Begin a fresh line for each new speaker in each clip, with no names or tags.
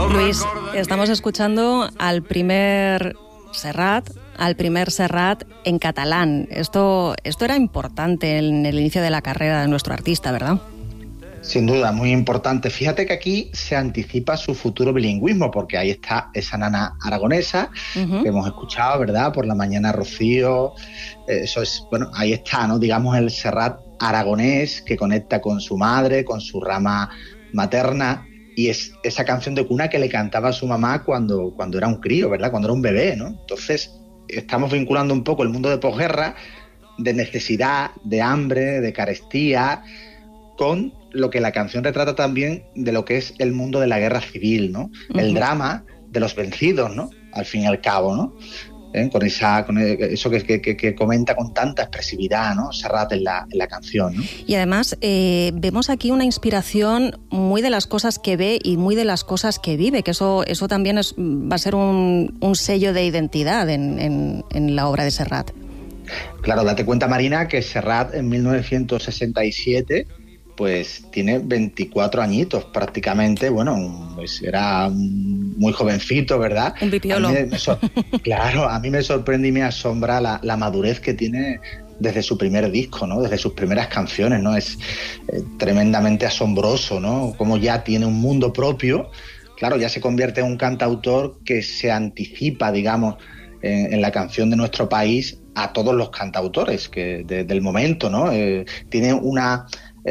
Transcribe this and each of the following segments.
Luis, estamos escuchando al primer Serrat en catalán. Esto era importante en el inicio de la carrera de nuestro artista, ¿verdad?
Sin duda, muy importante. Fíjate que aquí se anticipa su futuro bilingüismo, porque ahí está esa nana aragonesa que hemos escuchado, ¿verdad? Por la mañana Rocío. Eso es, bueno, ahí está, ¿no? Digamos el Serrat aragonés que conecta con su madre, con su rama materna, y es esa canción de cuna que le cantaba a su mamá cuando era un crío, ¿verdad? Cuando era un bebé, ¿no? Entonces, estamos vinculando un poco el mundo de posguerra, de necesidad, de hambre, de carestía, con lo que la canción retrata también de lo que es el mundo de la guerra civil, ¿no? El drama de los vencidos, ¿no? Al fin y al cabo, ¿no? Con eso que comenta con tanta expresividad, ¿no? Serrat en la canción, ¿no?
Y además vemos aquí una inspiración muy de las cosas que ve y muy de las cosas que vive, que eso también va a ser un sello de identidad en la obra de Serrat.
Claro, date cuenta, Marina, que Serrat en 1967 pues tiene 24 añitos prácticamente. Bueno, pues era muy jovencito, ¿verdad?
Un pipiolo.
Claro, a mí me sorprende y me asombra la madurez que tiene desde su primer disco, ¿no? Desde sus primeras canciones, ¿no? Es tremendamente asombroso, ¿no? Como ya tiene un mundo propio. Claro, ya se convierte en un cantautor que se anticipa, digamos, en la canción de nuestro país a todos los cantautores del momento, ¿no? Tiene una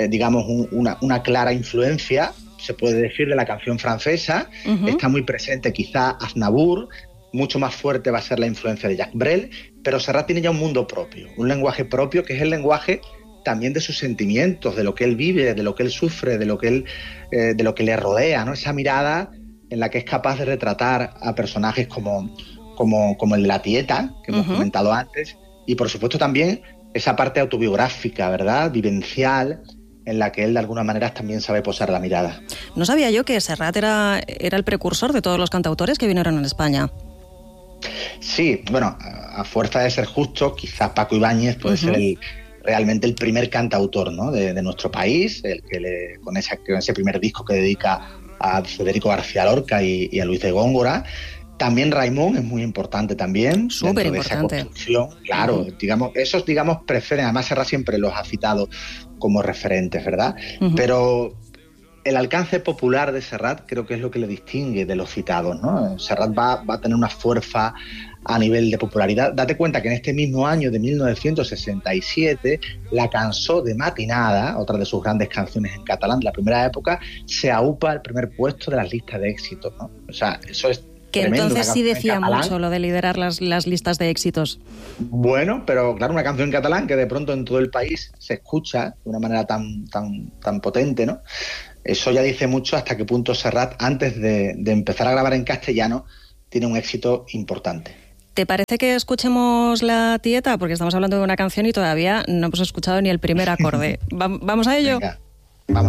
clara influencia, se puede decir, de la canción francesa. Está muy presente quizá Aznavour, mucho más fuerte va a ser la influencia de Jacques Brel, pero Serrat tiene ya un mundo propio, un lenguaje propio, que es el lenguaje también de sus sentimientos, de lo que él vive, de lo que él sufre, de lo que le rodea, ¿no? Esa mirada en la que es capaz de retratar a personajes como el de la Tieta, que hemos comentado antes, y por supuesto también esa parte autobiográfica, ¿verdad?, vivencial, en la que él de alguna manera también sabe posar la mirada.
No sabía yo que Serrat era el precursor de todos los cantautores que vinieron en España.
Sí, bueno, a fuerza de ser justo, quizás Paco Ibáñez puede ser realmente el primer cantautor, ¿no?, de nuestro país, el que con ese primer disco que dedica a Federico García Lorca y a Luis de Góngora. También Raimón es muy importante también.
Súper importante.
Esa construcción, claro, esos preceden, además Serrat siempre los ha citado como referentes, ¿verdad? Pero el alcance popular de Serrat creo que es lo que le distingue de los citados, ¿no? Serrat va a tener una fuerza a nivel de popularidad. Date cuenta que en este mismo año de 1967, La Cançó de Matinada, otra de sus grandes canciones en catalán de la primera época, se aupa al primer puesto de las listas de éxitos, ¿no? O sea, eso es
que
tremendo,
entonces sí decía mucho lo de liderar las listas de éxitos.
Bueno, pero claro, una canción en catalán que de pronto en todo el país se escucha de una manera tan potente, ¿no? Eso ya dice mucho hasta qué punto Serrat, antes de empezar a grabar en castellano, tiene un éxito importante.
¿Te parece que escuchemos La Tieta? Porque estamos hablando de una canción y todavía no hemos escuchado ni el primer acorde. ¿Vamos a ello?
Venga.